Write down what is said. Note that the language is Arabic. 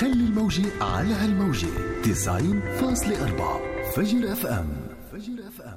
خلي الموجة على هالموجة 90.4 فجر اف ام.